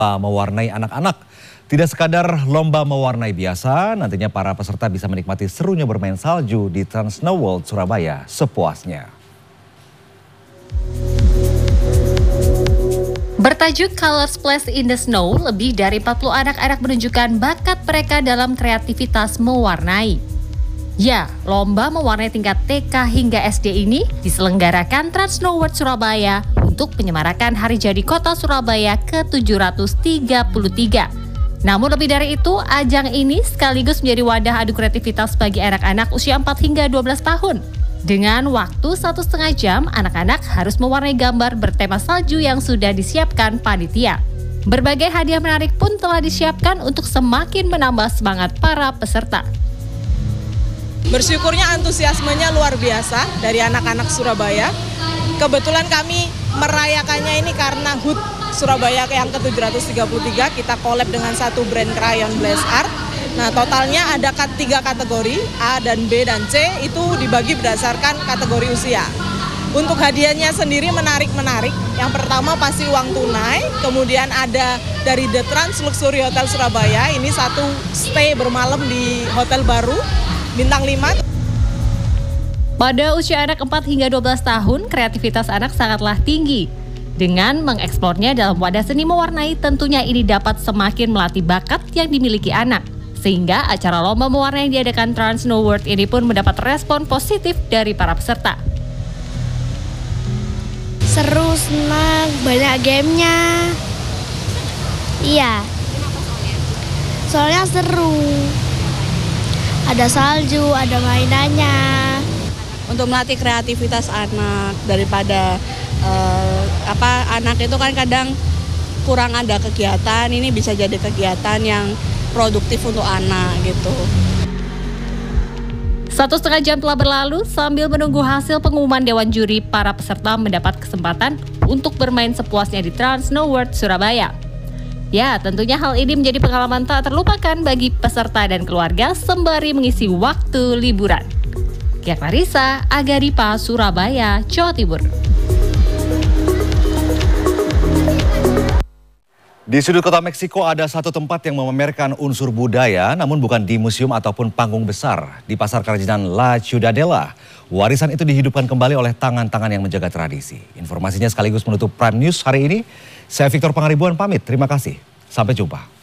mewarnai anak-anak. Tidak sekadar lomba mewarnai biasa, nantinya para peserta bisa menikmati serunya bermain salju di Trans Snow World Surabaya sepuasnya. Bertajuk Color Splash in the Snow, lebih dari 40 anak-anak menunjukkan bakat mereka dalam kreativitas mewarnai. Ya, lomba mewarnai tingkat TK hingga SD ini diselenggarakan Trans Snow World Surabaya untuk menyemarakan Hari Jadi Kota Surabaya ke-733. Namun lebih dari itu, ajang ini sekaligus menjadi wadah adu kreativitas bagi anak-anak usia 4 hingga 12 tahun. Dengan waktu 1,5 jam, anak-anak harus mewarnai gambar bertema salju yang sudah disiapkan panitia. Berbagai hadiah menarik pun telah disiapkan untuk semakin menambah semangat para peserta. Bersyukurnya antusiasmenya luar biasa dari anak-anak Surabaya. Kebetulan kami merayakannya ini karena HUT Surabaya yang ke-733, kita collab dengan satu brand krayon Blaze Art. Nah, totalnya ada 3 kategori, A dan B dan C, itu dibagi berdasarkan kategori usia. Untuk hadiahnya sendiri menarik-menarik. Yang pertama pasti uang tunai, kemudian ada dari The Trans Luxury Hotel Surabaya, ini satu stay bermalam di hotel baru, bintang 5. Pada usia anak 4 hingga 12 tahun, kreativitas anak sangatlah tinggi. Dengan mengeksplornya dalam wadah seni mewarnai, tentunya ini dapat semakin melatih bakat yang dimiliki anak. Sehingga acara lomba mewarnai yang diadakan Trans Snow World ini pun mendapat respon positif dari para peserta. Seru, senang, banyak gamenya. Iya. Soalnya seru. Ada salju, ada mainannya. Untuk melatih kreativitas anak daripada anak itu kan kadang kurang ada kegiatan, ini bisa jadi kegiatan yang produktif untuk anak gitu. 1,5 jam telah berlalu, sambil menunggu hasil pengumuman Dewan Juri, para peserta mendapat kesempatan untuk bermain sepuasnya di Trans Snow World Surabaya. Ya, tentunya hal ini menjadi pengalaman tak terlupakan bagi peserta dan keluarga sembari mengisi waktu liburan. Kia Clarissa, Agaripa, Surabaya, Jawa Timur. Di sudut kota Meksiko ada satu tempat yang memamerkan unsur budaya, namun bukan di museum ataupun panggung besar. Di Pasar Kerajinan La Ciudadela, warisan itu dihidupkan kembali oleh tangan-tangan yang menjaga tradisi. Informasinya sekaligus menutup Prime News hari ini. Saya Victor Pangaribuan pamit, terima kasih. Sampai jumpa.